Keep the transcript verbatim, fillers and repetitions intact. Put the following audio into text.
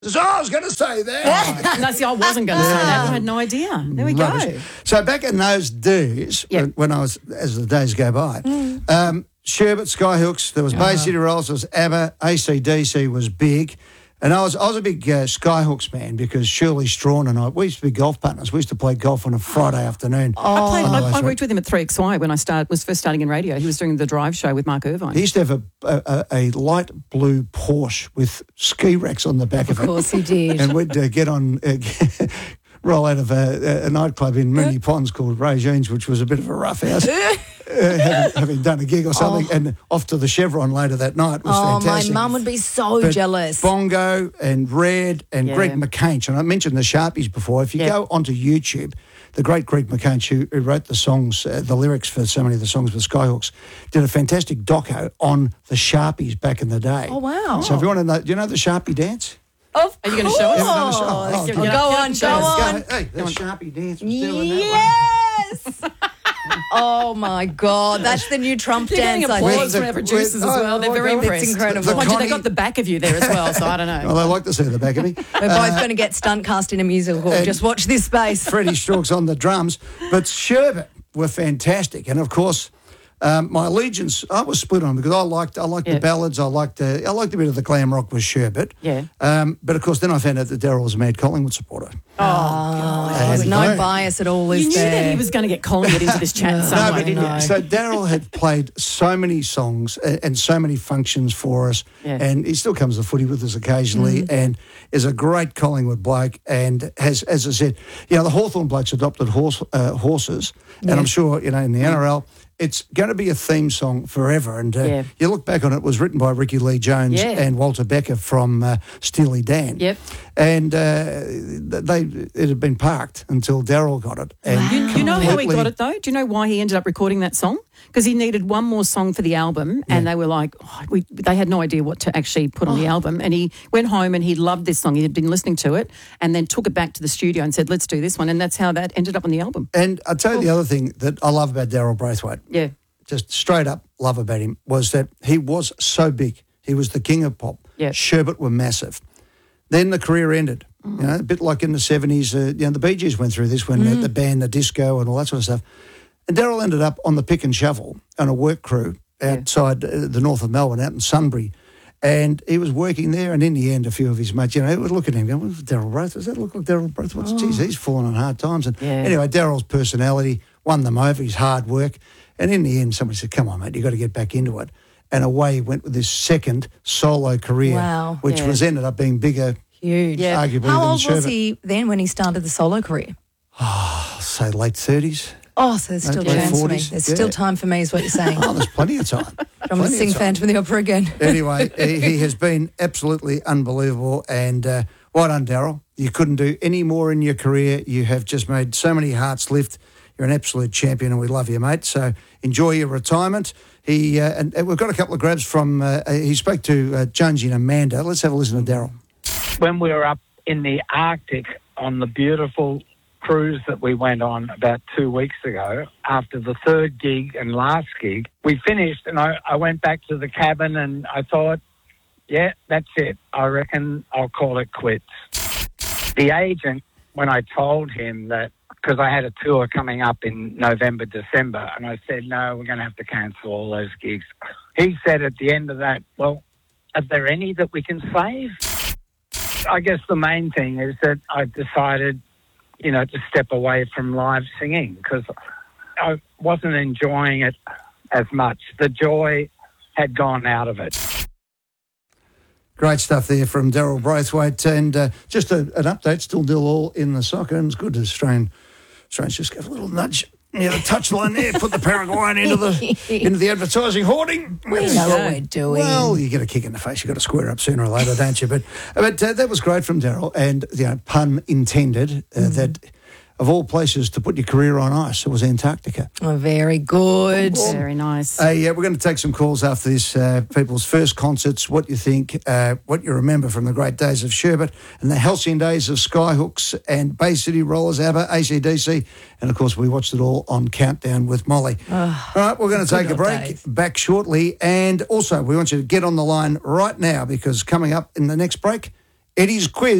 So I was going to say that. No, see, I wasn't going to say that. I had no idea. There we Rubbish. go. So back in those days, Yep. when, when I was, as the days go by, Mm. um, Sherbet, Skyhooks, there was Bay City Rolls, there was ABBA, A C D C was big. And I was I was a big uh, Skyhooks man because Shirley Strawn and I, we used to be golf partners. We used to play golf on a Friday afternoon. I, played, On the I, way I through. worked with him at three X Y when I start, was first starting in radio. He was doing the drive show with Mark Irvine. He used to have a, a, a light blue Porsche with ski racks on the back of, Of course he did. it. And we'd uh, get on, uh, roll out of a, a nightclub in Mooney Ponds called Regine's, which was a bit of a rough house, uh, having, having done a gig or something, Oh. and off to the Chevron later that night was Oh, my fantastic. mum would be so But jealous. Bongo and Red and Yeah. Greg McCainch, and I mentioned the Sharpies before. If you Yeah. go onto YouTube, the great Greg McCainch, who, who wrote the songs, uh, the lyrics for so many of the songs with Skyhooks, did a fantastic doco on the Sharpies back in the day. Oh, wow. So if you want to know, do you know the Sharpie dance? Of Are you gonna show us? You haven't done a show? course. Oh, Go do it. on, Show go us. on. Hey, the Sharpie dance was doing that Yes. Oh my God, that's the new Trump They're getting dance. I applause think. from our producers as well. They're very Oh, it's impressed. incredible. The Mind you, they Connie- got the back of you there as well, so I don't one. know. Well, they like to see the back of me. We're both going to get stunt cast in a musical. and- Just watch this space. Freddie Strauch's on the drums, but Sherbet were fantastic, and of course, um, my allegiance I was split on because I liked I liked Yeah. the ballads, I liked uh, I liked a bit of the glam rock with Sherbet, Yeah. Um, but of course, then I found out that Daryl was a mad Collingwood supporter. Oh, there's And no no. bias at all, You is knew there? that he was going to get Collingwood into this chat in some No, way, but didn't no. you? So Daryl had played so many songs and, and so many functions for us, Yeah. and he still comes to footy with us occasionally, and is a great Collingwood bloke, and has, as I said, you know, the Hawthorn blokes adopted horse, uh, horses, and I'm sure, you know, in the N R L, it's going to be a theme song forever. And uh, Yeah. you look back on it, it was written by Ricky Lee Jones Yeah. and Walter Becker from uh, Steely Dan. Yep. And uh, they it had been parked until Daryl got it. And You, you know how he completely- got it though? Do you know why he ended up recording that song? Because he needed one more song for the album, and they were like, oh, we, they had no idea what to actually put on the album. And he went home and he loved this song. He had been listening to it, and then took it back to the studio and said, "Let's do this one." And that's how that ended up on the album. And I'll tell you the other thing that I love about Daryl Braithwaite, Yeah, just straight up love about him, was that he was so big. He was the king of pop. Yeah. Sherbet were massive. Then the career ended. You know, a bit like in the seventies, uh, you know, the Bee Gees went through this when uh, the band, the disco and all that sort of stuff. And Daryl ended up on the pick and shovel on a work crew outside uh, the north of Melbourne, out in Sunbury. And he was working there, and in the end, a few of his mates, you know, would look at him going, "What's Daryl Braithwaite? Does that look like Daryl Braithwaite? Geez, he's fallen on hard times." And Yeah. anyway, Daryl's personality won them over, his hard work. And in the end, somebody said, "Come on, mate, you've got to get back into it." And away he went with his second solo career, Wow. which Yeah. was ended up being bigger, Huge. Yeah. arguably, How than old was Sherbet. he then when he started the solo career? I'll say late thirties. Oh, so there's still Late chance for me. forties, There's yeah. still time for me is what you're saying. Oh, there's plenty of time. I'm going to Plenty sing of time. Phantom of the Opera again. Anyway, he, he has been absolutely unbelievable, and uh, well done, Daryl. You couldn't do any more in your career. You have just made so many hearts lift. You're an absolute champion, and we love you, mate. So enjoy your retirement. He uh, and, and we've got a couple of grabs from. Uh, he spoke to uh, Jonesy and Amanda. Let's have a listen to Daryl. When we were up in the Arctic on the beautiful cruise that we went on about two weeks ago, after the third gig and last gig, we finished and I, I went back to the cabin and I thought, yeah, that's it. I reckon I'll call it quits. The agent, when I told him that, because I had a tour coming up in November, December, and I said, no, we're going to have to cancel all those gigs. He said at the end of that, well, are there any that we can save? I guess the main thing is that I decided, you know, to step away from live singing because I wasn't enjoying it as much. The joy had gone out of it. Great stuff there from Daryl Braithwaite. And uh, just a, an update, still nil all in the soccer. And it's good to Australian, Australians just give a little nudge. Yeah, the touchline there, put the Paraguayan into the into the advertising hoarding. We know what we're doing. Well, you get a kick in the face. You've got to square up sooner or later, don't you? But but uh, that was great from Daryl. And, you know, pun intended, uh, Mm. that of all places to put your career on ice, it was Antarctica. Oh, very good. very nice. Uh, yeah, we're going to take some calls after this. Uh, people's first concerts, what you think, uh, what you remember from the great days of Sherbet and the halcyon days of Skyhooks and Bay City Rollers, ABBA, A C D C, and of course we watched it all on Countdown with Molly. Oh, all right, we're going to take a old break. days. Back shortly, and also we want you to get on the line right now because coming up in the next break Eddie's quiz.